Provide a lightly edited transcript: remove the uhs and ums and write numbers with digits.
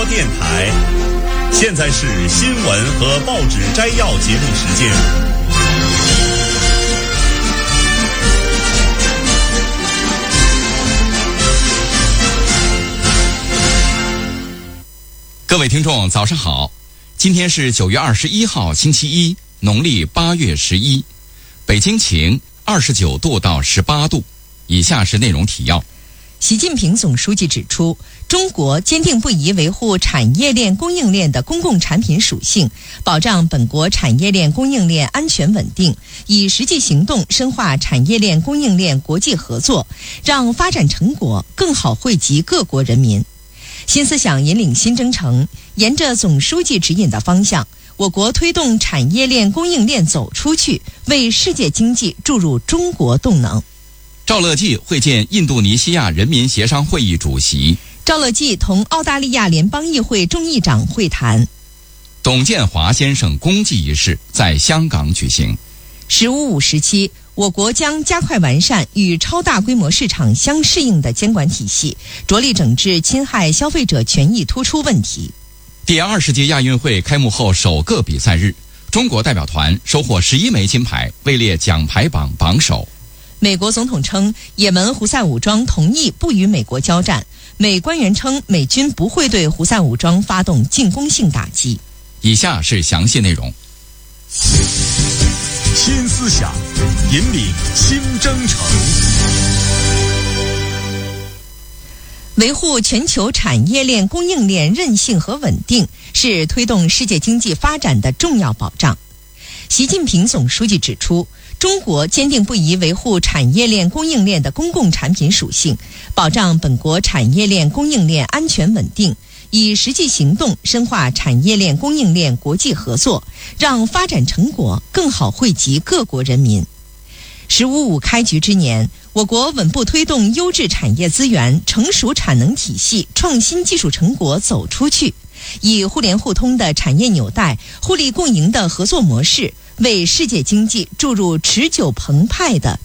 播电台。现在是新闻和报纸摘要节目时间。 各位听众早上好，今天是9月21号星期一，农历8月11，北京晴，29度到18度。以下是内容提要。 习近平总书记指出，中国坚定不移维护产业链供应链的公共产品属性，保障本国产业链供应链安全稳定，以实际行动深化产业链供应链国际合作，让发展成果更好惠及各国人民。新思想引领新征程，沿着总书记指引的方向，我国推动产业链供应链走出去，为世界经济注入中国动能。 赵乐际会见印度尼西亚人民协商会议主席。 赵乐际同澳大利亚联邦议会众议长会谈。 董建华先生公祭仪式在香港举行。 “15+5”时期，我国将加快完善与超大规模市场相适应的监管体系，着力整治侵害消费者权益突出问题。 第20届亚运会开幕后首个比赛日，中国代表团收获11枚金牌，位列奖牌榜榜首。 美国总统称，也门胡塞武装同意不与美国交战。美官员称，美军不会对胡塞武装发动进攻性打击。 以下是详细内容。 新思想引领新征程。 维护全球产业链供应链韧性和稳定，是推动世界经济发展的重要保障。习近平总书记指出，中国坚定不移维护产业链供应链的公共产品属性，保障本国产业链供应链安全稳定，以实际行动深化产业链供应链国际合作，让发展成果更好惠及各国人民。“15+5”开局之年，我国稳步推动优质产业资源、成熟产能体系、创新技术成果走出去，以互联互通的产业纽带、互利共赢的合作模式，为世界经济注入持久澎湃的